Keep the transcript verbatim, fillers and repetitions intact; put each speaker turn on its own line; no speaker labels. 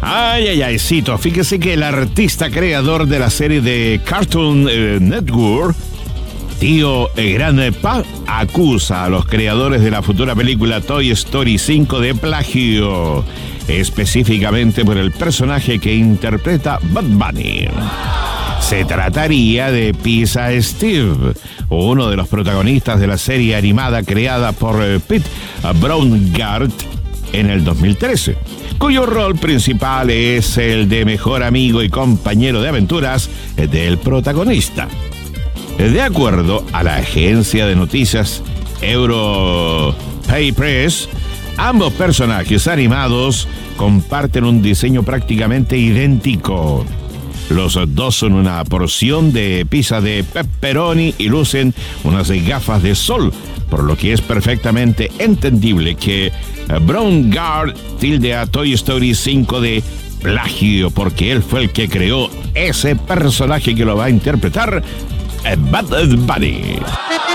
Ay, ay, ay, cito. Fíjese que el artista creador de la serie de Cartoon eh, Network, Tío Granpa, acusa a los creadores de la futura película Toy Story cinco de plagio, específicamente por el personaje que interpreta Bugs Bunny. Se trataría de Pizza Steve, uno de los protagonistas de la serie animada creada por Pete Braungart en el dos mil trece, cuyo rol principal es el de mejor amigo y compañero de aventuras del protagonista. De acuerdo a la agencia de noticias Europay Press, ambos personajes animados comparten un diseño prácticamente idéntico. Los dos son una porción de pizza de pepperoni y lucen unas gafas de sol, por lo que es perfectamente entendible que Braungart tilde a Toy Story cinco de plagio, porque él fue el que creó ese personaje que lo va a interpretar Bugs Bunny.